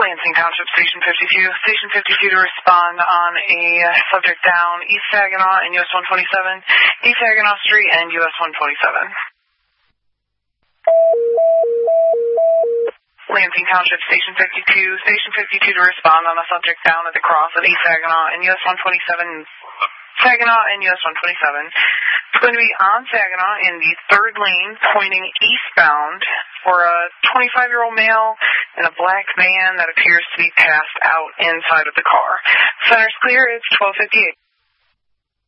Lansing Township, Station 52. Station 52 to respond on a subject down East Saginaw and US 127, East Saginaw Street and US 127. Lansing Township, Station 52. Station 52 to respond on a subject down at the cross of East Saginaw and US 127, Saginaw and US 127. It's going to be on Saginaw in the third lane, pointing eastbound for a 25-year-old male and a black man that appears to be passed out inside of the car. Center's clear. It's 12:58.